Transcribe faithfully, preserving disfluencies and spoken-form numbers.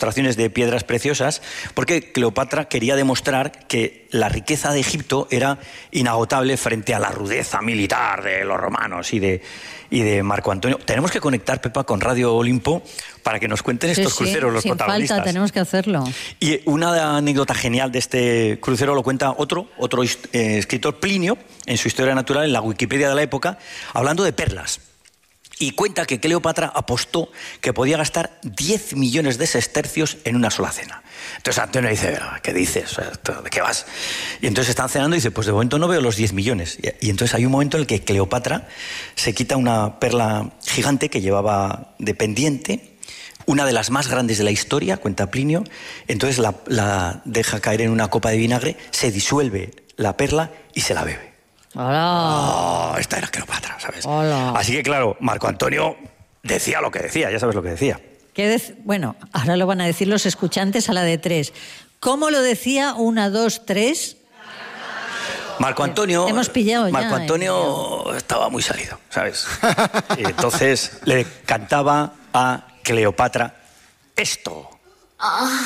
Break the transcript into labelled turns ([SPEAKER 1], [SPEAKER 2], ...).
[SPEAKER 1] demostraciones de piedras preciosas, porque Cleopatra quería demostrar que la riqueza de Egipto era inagotable frente a la rudeza militar de los romanos y de, y de Marco Antonio. Tenemos que conectar, Pepa, con Radio Olimpo para que nos cuenten estos
[SPEAKER 2] sí,
[SPEAKER 1] cruceros,
[SPEAKER 2] sí,
[SPEAKER 1] los
[SPEAKER 2] sin
[SPEAKER 1] protagonistas.
[SPEAKER 2] Falta, tenemos que hacerlo.
[SPEAKER 1] Y una anécdota genial de este crucero lo cuenta otro, otro eh, escritor, Plinio, en su Historia Natural, en la Wikipedia de la época, hablando de perlas. Y cuenta que Cleopatra apostó que podía gastar diez millones de sestercios en una sola cena. Entonces Antonio dice, ¿qué dices? ¿De qué vas? Y entonces están cenando y dice, pues de momento no veo los diez millones. Y entonces hay un momento en el que Cleopatra se quita una perla gigante que llevaba de pendiente, una de las más grandes de la historia, cuenta Plinio. Entonces la, la deja caer en una copa de vinagre, se disuelve la perla y se la bebe.
[SPEAKER 2] Hola.
[SPEAKER 1] Oh, esta era Cleopatra, ¿sabes?
[SPEAKER 2] Hola.
[SPEAKER 1] Así que, claro, Marco Antonio decía lo que decía, ya sabes lo que decía.
[SPEAKER 2] ¿Qué dec- bueno, ahora lo van a decir los escuchantes a la de tres. ¿Cómo lo decía? Una, dos, tres.
[SPEAKER 1] Marco Antonio,
[SPEAKER 2] Hemos pillado ya,
[SPEAKER 1] Marco Antonio estaba muy salido, ¿sabes? Y entonces le cantaba a Cleopatra esto.